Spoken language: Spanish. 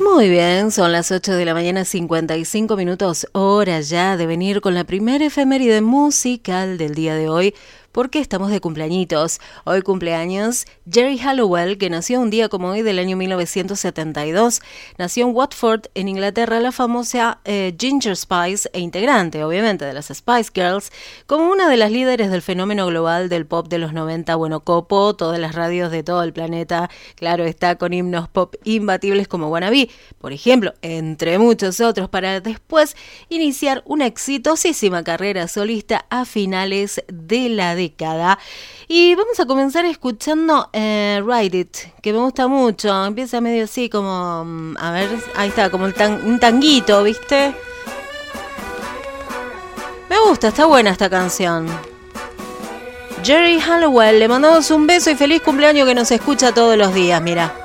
Muy bien, son las 8 de la mañana, 55 minutos, hora ya de venir con la primera efeméride musical del día de hoy, porque estamos de cumpleañitos. Hoy cumpleaños Geri Halliwell, que nació un día como hoy del año 1972. Nació en Watford, en Inglaterra, la famosa Ginger Spice e integrante, obviamente, de las Spice Girls, como una de las líderes del fenómeno global del pop de los 90. Bueno, copó todas las radios de todo el planeta, claro está, con himnos pop imbatibles como Wanna Be, por ejemplo, entre muchos otros, para después iniciar una exitosísima carrera solista a finales de la década. Y vamos a comenzar escuchando Ride It, que me gusta mucho. Empieza medio así como, a ver, ahí está, como un tanguito, ¿viste? Me gusta, está buena esta canción. Geri Halliwell, le mandamos un beso y feliz cumpleaños, que nos escucha todos los días, mira.